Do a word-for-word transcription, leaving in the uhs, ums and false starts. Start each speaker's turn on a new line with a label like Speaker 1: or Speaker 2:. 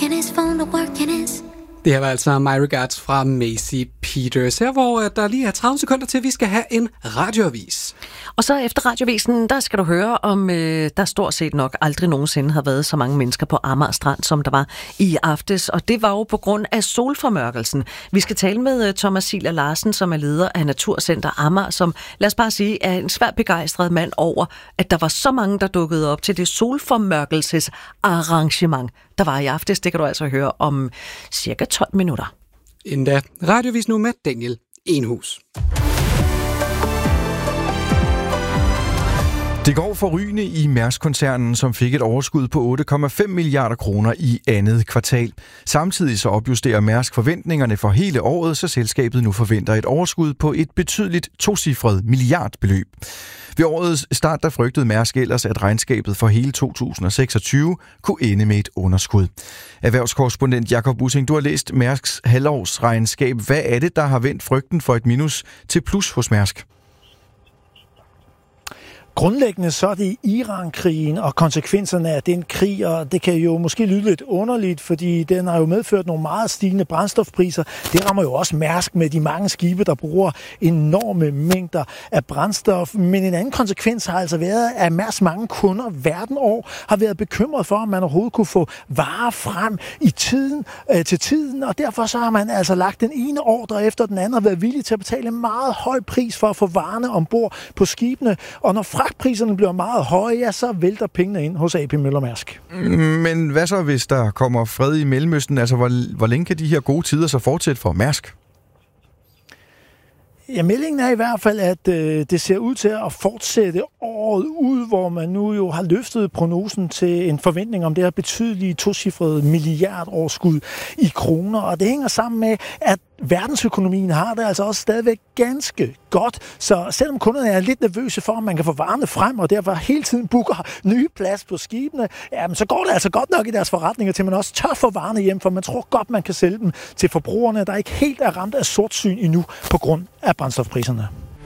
Speaker 1: charging his phone to work in his.
Speaker 2: Det her var altså My Regards fra Macy Peters, her hvor der lige er tredive sekunder til, vi skal have en radioavis.
Speaker 3: Og så efter radiovisen, der skal du høre om, øh, der stort set nok aldrig nogensinde har været så mange mennesker på Amager Strand, som der var i aftes. Og det var jo på grund af solformørkelsen. Vi skal tale med uh, Thomas Siler Larsen, som er leder af Naturcenter Amager, som, lad os bare sige, er en svært begejstret mand over, at der var så mange, der dukkede op til det solformørkelsesarrangement, der var i aftes. Det kan du altså høre om cirka tolv minutter.
Speaker 2: Endda radiovis nu med Daniel Enhus.
Speaker 4: Det går forrygende i Mærsk-koncernen, som fik et overskud på otte komma fem milliarder kroner i andet kvartal. Samtidig så opjusterer Mærsk forventningerne for hele året, så selskabet nu forventer et overskud på et betydeligt tocifret milliardbeløb. Ved årets start der frygtede Mærsk ellers, at regnskabet for hele to tusind seksogtyve kunne ende med et underskud. Erhvervskorrespondent Jakob Ussing, du har læst Mærsks halvårsregnskab. Hvad er det, der har vendt frygten for et minus til plus hos Mærsk?
Speaker 5: Grundlæggende så er det Iran-krigen og konsekvenserne af den krig, og det kan jo måske lyde lidt underligt, fordi den har jo medført nogle meget stigende brændstofpriser. Det rammer jo også Mærsk med de mange skibe, der bruger enorme mængder af brændstof. Men en anden konsekvens har altså været, at Mærsk mange kunder verden over har været bekymret for, om man overhovedet kunne få varer frem i tiden, øh, til tiden, og derfor så har man altså lagt den ene ordre efter den anden og været villig til at betale en meget høj pris for at få varerne ombord på skibene, og når fragtpriserne bliver meget høje, ja, så vælter pengene ind hos A P Møller Mærsk.
Speaker 4: Men hvad så, hvis der kommer fred i Mellemøsten? Altså, hvor, hvor længe kan de her gode tider så fortsætte for Mærsk?
Speaker 5: Ja, meldingen er i hvert fald, at øh, det ser ud til at fortsætte året ud, hvor man nu jo har løftet prognosen til en forventning om det her betydelige tocifrede milliardoverskud i kroner. Og det hænger sammen med, at verdensøkonomien har det altså også stadigvæk ganske godt. Så selvom kunderne er lidt nervøse for, om man kan få varerne frem, og derfor hele tiden booker nye plads på skibene, jamen, så går det altså godt nok i deres forretninger, til man også tør få varerne hjem, for man tror godt, man kan sælge dem til forbrugerne, der ikke helt er ramt af sortsyn endnu på grund af brændstofpriserne.